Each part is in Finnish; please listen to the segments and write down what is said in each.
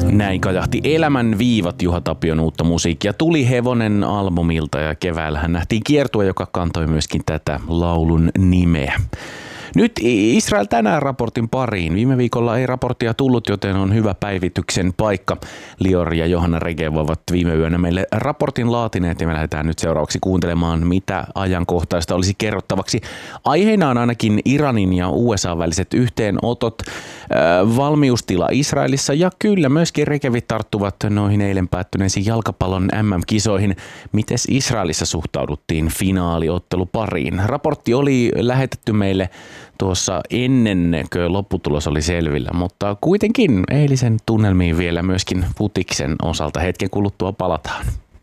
Näin kajahti Elämän viivat Juha Tapion uutta musiikkia. Tuli Hevonen albumilta ja keväällähän nähtiin kiertue, joka kantoi myöskin tätä laulun nimeä. Nyt Israel tänään raportin pariin. Viime viikolla ei raporttia tullut, joten on hyvä päivityksen paikka. Lior ja Johanna Regev ovat viime yönä meille raportin laatineet ja me lähdetään nyt seuraavaksi kuuntelemaan, mitä ajankohtaista olisi kerrottavaksi. Aiheena on ainakin Iranin ja USA väliset yhteenotot, valmiustila Israelissa ja kyllä myöskin Regevit tarttuvat noihin eilen päättyneisiin jalkapallon MM-kisoihin. Mites Israelissa suhtauduttiin finaaliottelupariin? Raportti oli lähetetty meille tuossa ennen kuin lopputulos oli selvillä, mutta kuitenkin eilisen tunnelmiin vielä myöskin futiksen osalta hetken kuluttua palataan.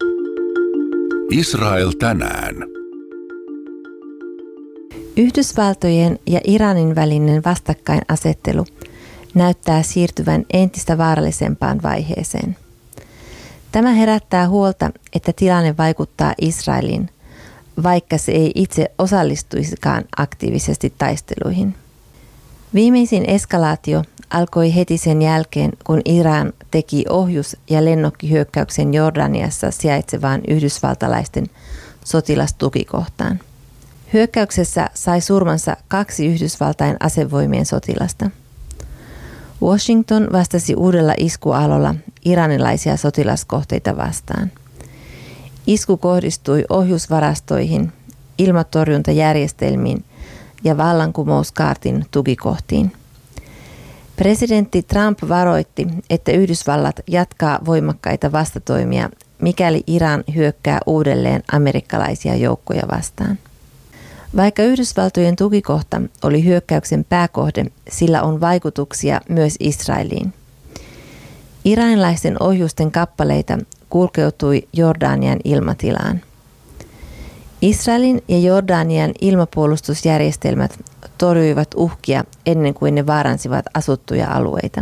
Israel tänään. Yhdysvaltojen ja Iranin välinen vastakkainasettelu näyttää siirtyvän entistä vaarallisempaan vaiheeseen. Tämä herättää huolta, että tilanne vaikuttaa Israeliin, vaikka se ei itse osallistuisikaan aktiivisesti taisteluihin. Viimeisin eskalaatio alkoi heti sen jälkeen, kun Iran teki ohjus- ja lennokkihyökkäyksen Jordaniassa sijaitsevaan yhdysvaltalaisten sotilastukikohtaan. Hyökkäyksessä sai surmansa 2 Yhdysvaltain asevoimien sotilasta. Washington vastasi uudella iskuaallolla iranilaisia sotilaskohteita vastaan. Isku kohdistui ohjusvarastoihin, ilmatorjuntajärjestelmiin ja vallankumouskaartin tukikohtiin. Presidentti Trump varoitti, että Yhdysvallat jatkaa voimakkaita vastatoimia, mikäli Iran hyökkää uudelleen amerikkalaisia joukkoja vastaan. Vaikka Yhdysvaltojen tukikohta oli hyökkäyksen pääkohde, sillä on vaikutuksia myös Israeliin. Iranilaisten ohjusten kappaleita kulkeutui Jordanian ilmatilaan. Israelin ja Jordanian ilmapuolustusjärjestelmät torjuivat uhkia ennen kuin ne vaaransivat asuttuja alueita.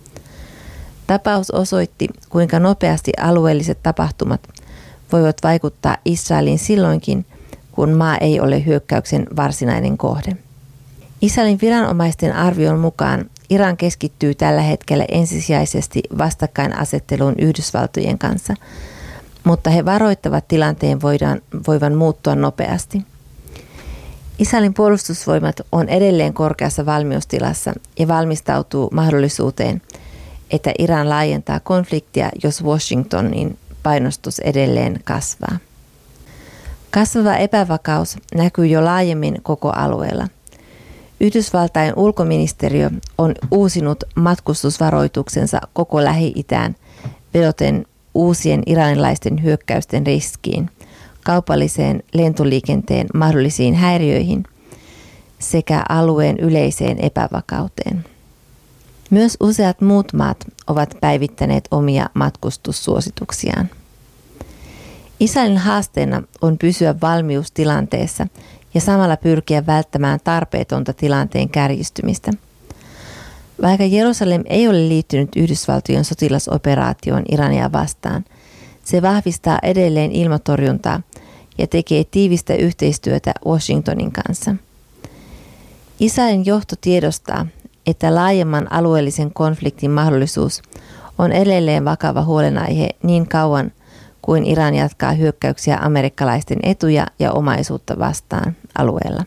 Tapaus osoitti, kuinka nopeasti alueelliset tapahtumat voivat vaikuttaa Israeliin silloinkin, kun maa ei ole hyökkäyksen varsinainen kohde. Israelin viranomaisten arvion mukaan Iran keskittyy tällä hetkellä ensisijaisesti vastakkainasetteluun Yhdysvaltojen kanssa, mutta he varoittavat tilanteen voivan muuttua nopeasti. Israelin puolustusvoimat on edelleen korkeassa valmiustilassa ja valmistautuu mahdollisuuteen, että Iran laajentaa konfliktia, jos Washingtonin painostus edelleen kasvaa. Kasvava epävakaus näkyy jo laajemmin koko alueella. Yhdysvaltain ulkoministeriö on uusinut matkustusvaroituksensa koko Lähi-itään vedoten uusien iranilaisten hyökkäysten riskiin, kaupalliseen lentoliikenteen mahdollisiin häiriöihin sekä alueen yleiseen epävakauteen. Myös useat muut maat ovat päivittäneet omia matkustussuosituksiaan. Israelin haasteena on pysyä valmiustilanteessa ja samalla pyrkiä välttämään tarpeetonta tilanteen kärjistymistä. Vaikka Jerusalem ei ole liittynyt Yhdysvaltojen sotilasoperaatioon Irania vastaan, se vahvistaa edelleen ilmatorjuntaa ja tekee tiivistä yhteistyötä Washingtonin kanssa. Israelin johto tiedostaa, että laajemman alueellisen konfliktin mahdollisuus on edelleen vakava huolenaihe niin kauan kuin Iran jatkaa hyökkäyksiä amerikkalaisten etuja ja omaisuutta vastaan alueella.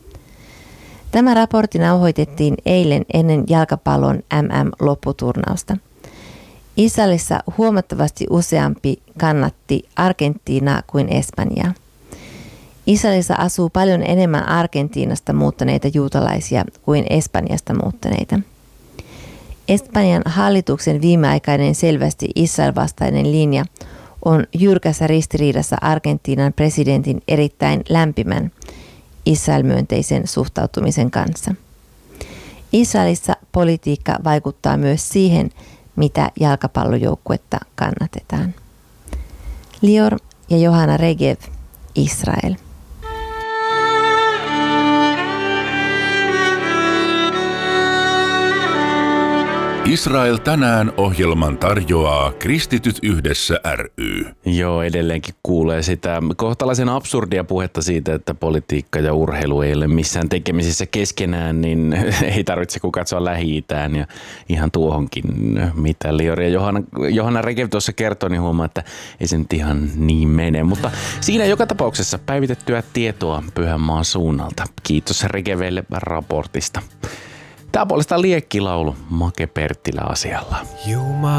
Tämä raportti nauhoitettiin eilen ennen jalkapallon MM-lopputurnausta. Israelissa huomattavasti useampi kannatti Argentiinaa kuin Espanjaa. Israelissa asuu paljon enemmän Argentiinasta muuttaneita juutalaisia kuin Espanjasta muuttaneita. Espanjan hallituksen viimeaikainen selvästi Israel-vastainen linja on jyrkässä ristiriidassa Argentiinan presidentin erittäin lämpimän Israel-myönteisen suhtautumisen kanssa. Israelissa politiikka vaikuttaa myös siihen, mitä jalkapallojoukkuetta kannatetaan. Lior ja Johanna Regev, Israel. Israel tänään -ohjelman tarjoaa Kristityt yhdessä ry. Joo, edelleenkin kuulee sitä kohtalaisen absurdia puhetta siitä, että politiikka ja urheilu ei ole missään tekemisissä keskenään, niin ei tarvitse kuin katsoa Lähi-Itään ja ihan tuohonkin, mitä Liori ja Johanna Regev tuossa kertoi, niin huomaa, että ei se nyt ihan niin mene. Mutta siinä joka tapauksessa päivitettyä tietoa Pyhänmaan suunnalta. Kiitos Regevelle raportista. Tämä puolestaan liekkilaulu Make Perttilä asialla.